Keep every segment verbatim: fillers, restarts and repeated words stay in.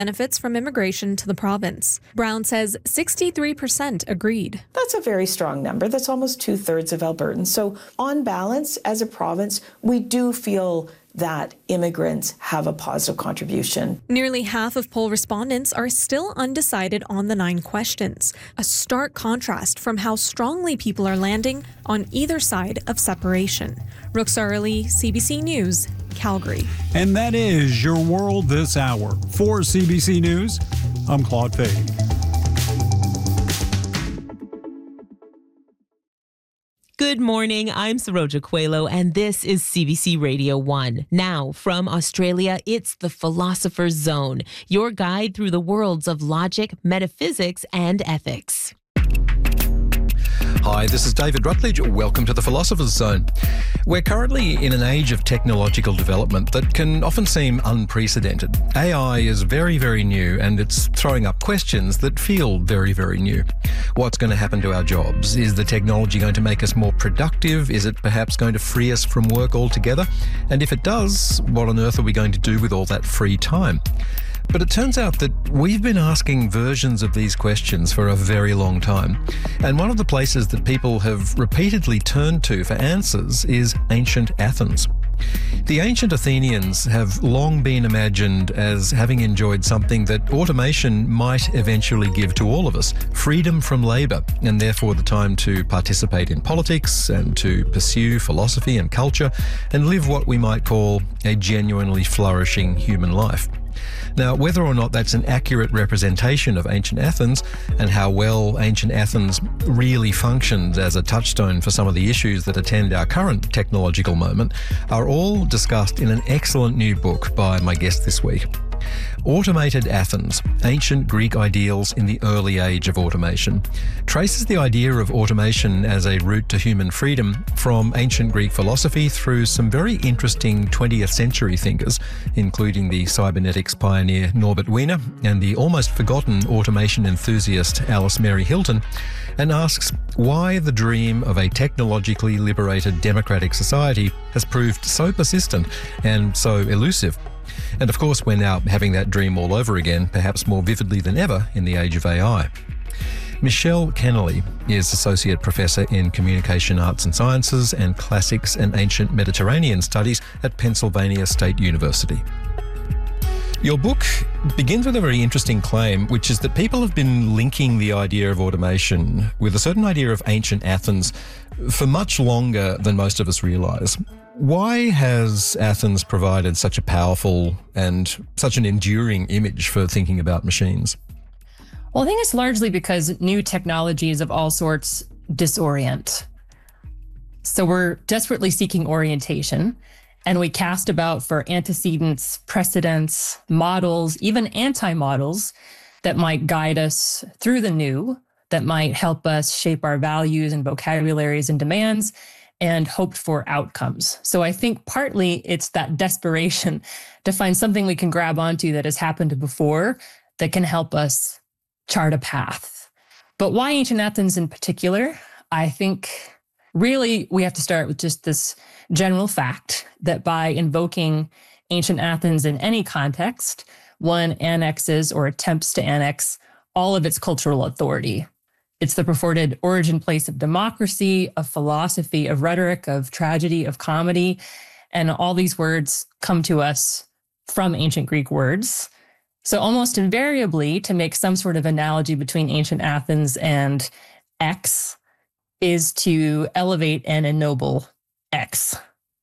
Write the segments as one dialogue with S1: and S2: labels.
S1: benefits from immigration to the province. Brown says sixty-three percent agreed.
S2: That's a very strong number. That's almost two-thirds of Albertans. So on balance, as a province, we do feel that immigrants have a positive contribution.
S1: Nearly half of poll respondents are still undecided on the nine questions, a stark contrast from how strongly people are landing on either side of separation. Ruxar Ali, C B C News, Calgary.
S3: And that is your world this hour. For C B C News, I'm Claude Fay.
S4: Good morning, I'm Saroja Coelho, and this is C B C Radio one. Now, from Australia, it's the Philosopher's Zone, your guide through the worlds of logic, metaphysics, and ethics.
S5: Hi, this is David Rutledge. Welcome to the Philosopher's Zone. We're currently in an age of technological development that can often seem unprecedented. A I is very, very new, and it's throwing up questions that feel very, very new. What's going to happen to our jobs? Is the technology going to make us more productive? Is it perhaps going to free us from work altogether? And if it does, what on earth are we going to do with all that free time? But it turns out that we've been asking versions of these questions for a very long time. And one of the places that people have repeatedly turned to for answers is ancient Athens. The ancient Athenians have long been imagined as having enjoyed something that automation might eventually give to all of us: freedom from labour, and therefore the time to participate in politics and to pursue philosophy and culture and live what we might call a genuinely flourishing human life. Now, whether or not that's an accurate representation of ancient Athens and how well ancient Athens really functioned as a touchstone for some of the issues that attend our current technological moment are all discussed in an excellent new book by my guest this week. Automated Athens, Ancient Greek Ideals in the Early Age of Automation, traces the idea of automation as a route to human freedom from ancient Greek philosophy through some very interesting twentieth century thinkers, including the cybernetics pioneer Norbert Wiener and the almost forgotten automation enthusiast Alice Mary Hilton, and asks why the dream of a technologically liberated democratic society has proved so persistent and so elusive. And of course, we're now having that dream all over again, perhaps more vividly than ever in the age of A I. Michelle Kennelly is Associate Professor in Communication Arts and Sciences and Classics and Ancient Mediterranean Studies at Pennsylvania State University. Your book begins with a very interesting claim, which is that people have been linking the idea of automation with a certain idea of ancient Athens for much longer than most of us realise. Why has Athens provided such a powerful and such an enduring image for thinking about machines?
S6: Well, I think it's largely because new technologies of all sorts disorient. So we're desperately seeking orientation, and we cast about for antecedents, precedents, models, even anti-models that might guide us through the new, that might help us shape our values and vocabularies and demands, and hoped for outcomes. So I think partly it's that desperation to find something we can grab onto that has happened before that can help us chart a path. But why ancient Athens in particular? I think really we have to start with just this general fact that by invoking ancient Athens in any context, one annexes or attempts to annex all of its cultural authority. It's the purported origin place of democracy, of philosophy, of rhetoric, of tragedy, of comedy. And all these words come to us from ancient Greek words. So almost invariably, to make some sort of analogy between ancient Athens and X is to elevate and ennoble X.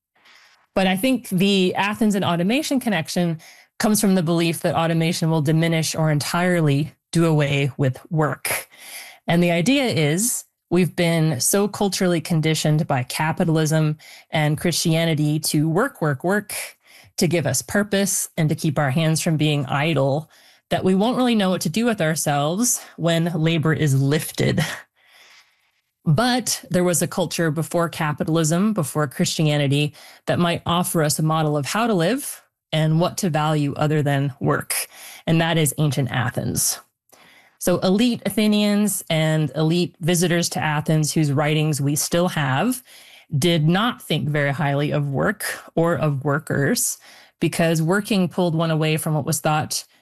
S6: But I think the Athens and automation connection comes from the belief that automation will diminish or entirely do away with work. And the idea is we've been so culturally conditioned by capitalism and Christianity to work, work, work, to give us purpose and to keep our hands from being idle, that we won't really know what to do with ourselves when labor is lifted. But there was a culture before capitalism, before Christianity, that might offer us a model of how to live and what to value other than work. And that is ancient Athens. So elite Athenians and elite visitors to Athens whose writings we still have did not think very highly of work or of workers, because working pulled one away from what was thought